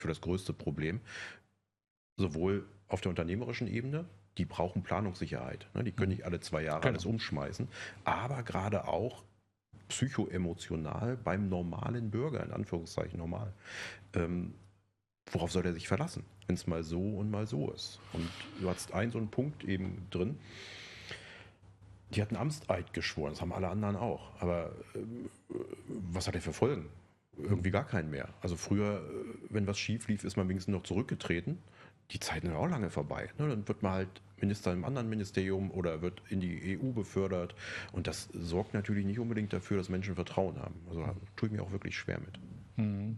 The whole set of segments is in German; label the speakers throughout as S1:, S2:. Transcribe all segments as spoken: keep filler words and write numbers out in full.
S1: für das größte Problem, sowohl auf der unternehmerischen Ebene, die brauchen Planungssicherheit. Ne? Die können nicht alle zwei Jahre
S2: Genau.
S1: alles umschmeißen, aber gerade auch psychoemotional beim normalen Bürger, in Anführungszeichen normal. Ähm, worauf soll er sich verlassen, wenn es mal so und mal so ist? Und du hast einen so einen Punkt eben drin, die hatten Amtseid geschworen, das haben alle anderen auch. Aber äh, was hat er für Folgen? Irgendwie gar keinen mehr. Also früher, äh, wenn was schief lief, ist man wenigstens noch zurückgetreten. Die Zeiten sind auch lange vorbei. Ne? Dann wird man halt Minister im anderen Ministerium oder wird in die E U befördert. Und das sorgt natürlich nicht unbedingt dafür, dass Menschen Vertrauen haben. Also da tue ich mir auch wirklich schwer mit.
S2: Mhm.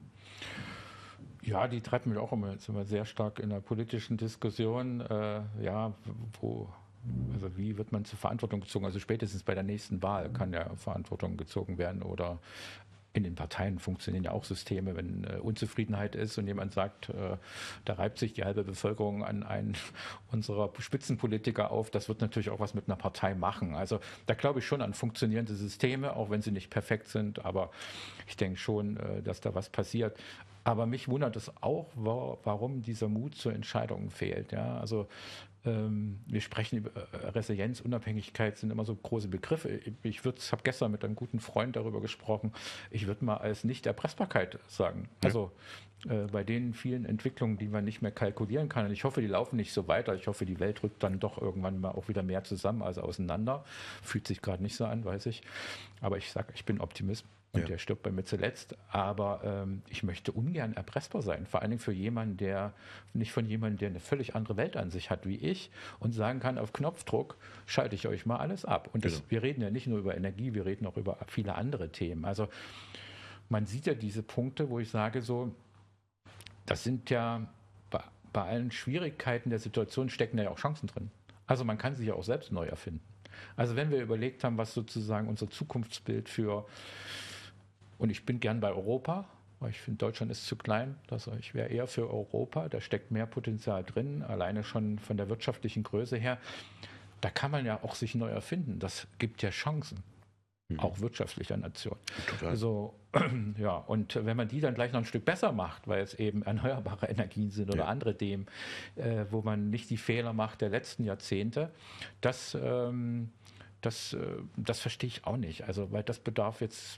S2: Ja, die treibt mich auch immer, jetzt immer sehr stark in der politischen Diskussion. Äh, ja, wo, also wie wird man zur Verantwortung gezogen? Also spätestens bei der nächsten Wahl kann ja Verantwortung gezogen werden oder in den Parteien funktionieren ja auch Systeme, wenn äh, Unzufriedenheit ist und jemand sagt, äh, da reibt sich die halbe Bevölkerung an einen unserer Spitzenpolitiker auf, das wird natürlich auch was mit einer Partei machen. Also da glaube ich schon an funktionierende Systeme, auch wenn sie nicht perfekt sind, aber ich denke schon, äh, dass da was passiert. Aber mich wundert es auch, wa- warum dieser Mut zur Entscheidung fehlt. Ja? Also ähm, wir sprechen über äh, Resilienz, Unabhängigkeit sind immer so große Begriffe. Ich würde, habe gestern mit einem guten Freund darüber gesprochen. Ich würde mal als Nicht-Erpressbarkeit sagen.
S1: Ja,
S2: Also äh, bei den vielen Entwicklungen, die man nicht mehr kalkulieren kann. Und ich hoffe, die laufen nicht so weiter. Ich hoffe, die Welt rückt dann doch irgendwann mal auch wieder mehr zusammen als auseinander. Fühlt sich gerade nicht so an, weiß ich. Aber ich sage, ich bin Optimist. Und
S1: ja.
S2: der stirbt bei mir zuletzt. Aber ähm, ich möchte ungern erpressbar sein. Vor allen Dingen für jemanden, der nicht von jemandem, der eine völlig andere Weltansicht hat wie ich und sagen kann, auf Knopfdruck schalte ich euch mal alles ab. Und das,
S1: Genau.
S2: wir reden ja nicht nur über Energie, wir reden auch über viele andere Themen. Also man sieht ja diese Punkte, wo ich sage so, das sind ja bei, bei allen Schwierigkeiten der Situation stecken da ja auch Chancen drin. Also man kann sich ja auch selbst neu erfinden. Also wenn wir überlegt haben, was sozusagen unser Zukunftsbild für, und ich bin gern bei Europa, weil ich finde, Deutschland ist zu klein, das, ich wäre eher für Europa, da steckt mehr Potenzial drin, alleine schon von der wirtschaftlichen Größe her. Da kann man ja auch sich neu erfinden, das gibt ja Chancen,
S1: Mhm.
S2: auch wirtschaftlicher Nation.
S1: Total.
S2: Also ja, und wenn man die dann gleich noch ein Stück besser macht, weil es eben erneuerbare Energien sind oder
S1: Ja.
S2: andere Themen, äh, wo man nicht die Fehler macht der letzten Jahrzehnte, das, ähm, das, äh, das verstehe ich auch nicht. Also, weil das bedarf jetzt,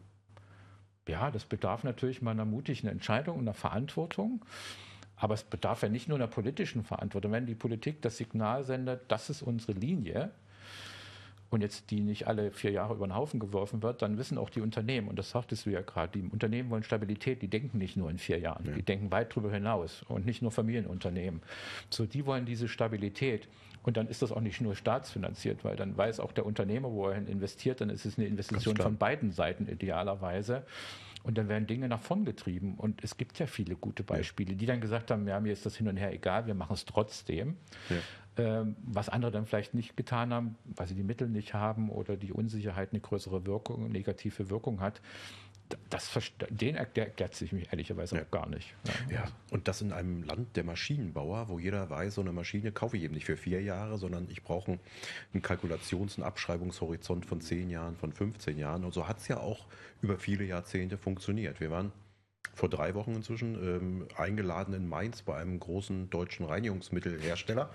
S2: ja, das bedarf natürlich mal einer mutigen Entscheidung und einer Verantwortung. Aber es bedarf ja nicht nur einer politischen Verantwortung. Wenn die Politik das Signal sendet, das ist unsere Linie, und jetzt die nicht alle vier Jahre über den Haufen geworfen wird, dann wissen auch die Unternehmen, und das sagtest du ja gerade, die Unternehmen wollen Stabilität, die denken nicht nur in vier Jahren,
S1: Ja.
S2: die denken weit darüber hinaus und nicht nur Familienunternehmen. So, die wollen diese Stabilität. Und dann ist das auch nicht nur staatsfinanziert, weil dann weiß auch der Unternehmer, wo er hin investiert, dann ist es eine Investition von beiden Seiten idealerweise. Und dann werden Dinge nach vorn getrieben. Und es gibt ja viele gute Beispiele, die dann gesagt haben, ja, mir ist das hin und her egal, wir machen es trotzdem.
S1: Ja.
S2: Ähm, was andere dann vielleicht nicht getan haben, weil sie die Mittel nicht haben oder die Unsicherheit eine größere Wirkung, negative Wirkung hat. Das, den erklärt sich mich ehrlicherweise
S1: Ja.
S2: auch gar nicht. Ja.
S1: Ja, und das in einem Land der Maschinenbauer, wo jeder weiß, so eine Maschine kaufe ich eben nicht für vier Jahre, sondern ich brauche einen Kalkulations- und Abschreibungshorizont von zehn Jahren, von fünfzehn Jahren. Und so hat es ja auch über viele Jahrzehnte funktioniert. Wir waren vor drei Wochen inzwischen ähm, eingeladen in Mainz bei einem großen deutschen Reinigungsmittelhersteller.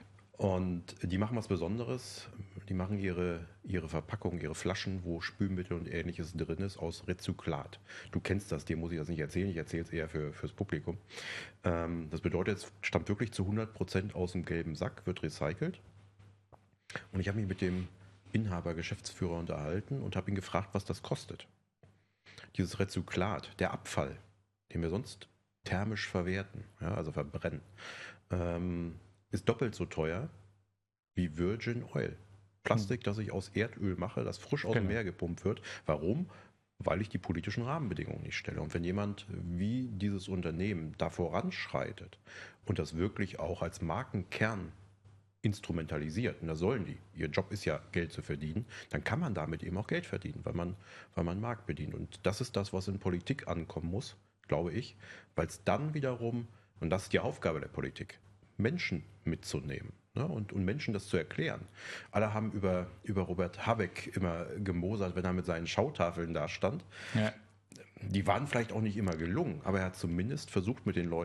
S1: Und die machen was Besonderes. Die machen ihre, ihre Verpackung, ihre Flaschen, wo Spülmittel und Ähnliches drin ist, aus Rezyklat. Du kennst das, dir muss ich das nicht erzählen, ich erzähle es eher für, fürs Publikum. Ähm, das bedeutet, es stammt wirklich zu hundert Prozent aus dem gelben Sack, wird recycelt. Und ich habe mich mit dem Inhaber, Geschäftsführer unterhalten und habe ihn gefragt, was das kostet. Dieses Rezyklat, der Abfall, den wir sonst thermisch verwerten, ja, also verbrennen, ähm, ist doppelt so teuer wie Virgin Oil. Plastik, das ich aus Erdöl mache, das frisch aus dem
S2: Genau.
S1: Meer gepumpt wird. Warum? Weil ich die politischen Rahmenbedingungen nicht stelle. Und wenn jemand wie dieses Unternehmen da voranschreitet und das wirklich auch als Markenkern instrumentalisiert, und da sollen die, ihr Job ist ja Geld zu verdienen, dann kann man damit eben auch Geld verdienen, weil man, weil man Markt bedient. Und das ist das, was in Politik ankommen muss, glaube ich, weil es dann wiederum, und das ist die Aufgabe der Politik, Menschen mitzunehmen, ne? und, und Menschen das zu erklären. Alle haben über, über Robert Habeck immer gemosert, wenn er mit seinen Schautafeln da stand.
S2: Ja.
S1: Die waren vielleicht auch nicht immer gelungen, aber er hat zumindest versucht, mit den Leuten